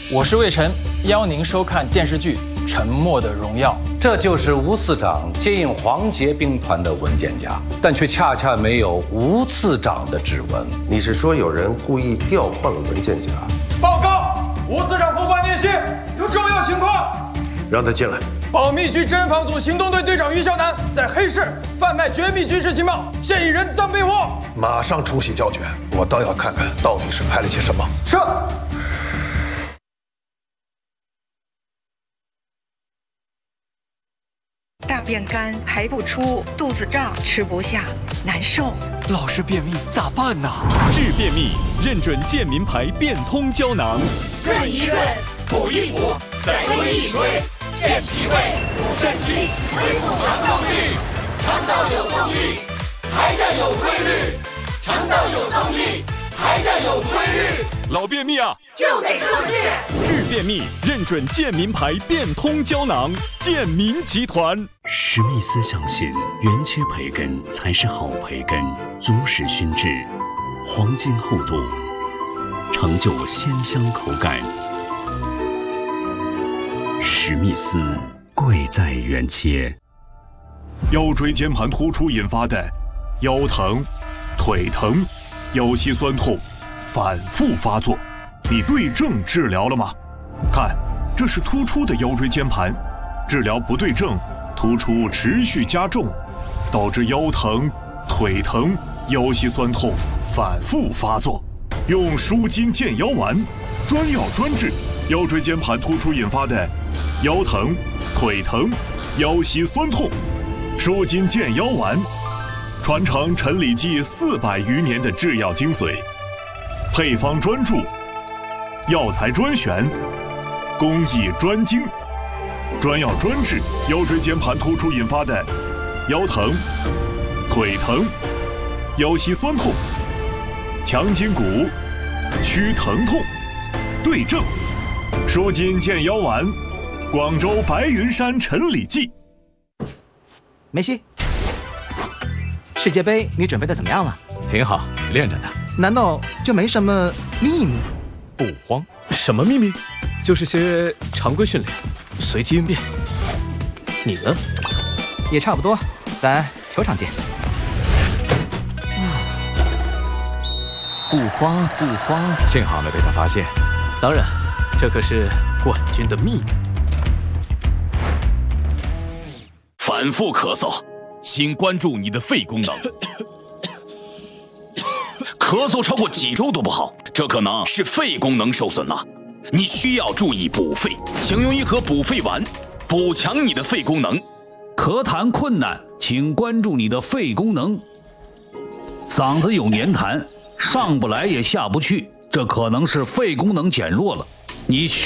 我是魏晨，邀您收看电视剧《沉默的荣耀》。 这就是吴次长接应黄杰兵团的文件夹，但却恰恰没有吴次长的指纹。 你是说有人故意调换了文件夹？ 报告，吴次长通话电信，有重要情况。 让他进来。 保密局侦防组行动队队长于孝南在黑市贩卖绝密军事情报，现已人赃被获。 马上出席教决，我倒要看看到底是拍了些什么。 是。 大便干，排不出，肚子胀，吃不下，难受。 老是便秘咋办呢？治便秘，认准健民牌变通胶囊， 润一润，补一补，再推一推，健脾胃，补肾气，恢复肠动力。肠道有动力，排的有规律；肠道有动力，排的有规律。 老便秘啊， 就得这么治。 治便秘，认准健民牌变通胶囊，健民集团。 史密斯相信，原切培根才是好培根，足使熏制，黄金厚度，成就鲜香口感。史密斯，贵在原切。 腰椎间盘突出引发的腰疼、腿疼、腰膝酸痛反复发作，你对症治疗了吗？看，这是突出的腰椎间盘，治疗不对症，突出持续加重，导致腰疼、腿疼、腰膝酸痛反复发作。用舒筋健腰丸，专药专治腰椎间盘突出引发的腰疼、腿疼、腰膝酸痛。舒筋健腰丸，传承陈李济400余年的制药精髓，配方专注，药材专选，工艺专精，专药专治腰椎间盘突出引发的腰疼、腿疼、腰膝酸痛，强筋骨，祛疼痛，对症。舒筋健腰丸，广州白云山陈李济。 梅西，世界杯你准备的怎么样了？ 挺好，练着呢。 难道就没什么秘密？ 不慌，什么秘密？就是些常规训练，随机应变。你呢？ 也差不多，咱球场见。 不慌不慌，幸好没被他发现。当然，这可是冠军的秘密。 反复咳嗽，请关注你的肺功能。咳嗽超过几周都不好，这可能是肺功能受损了。你需要注意补肺，请用一盒补肺丸，补强你的肺功能。 咳痰困难，请关注你的肺功能。嗓子有黏痰，上不来也下不去，这可能是肺功能减弱了。你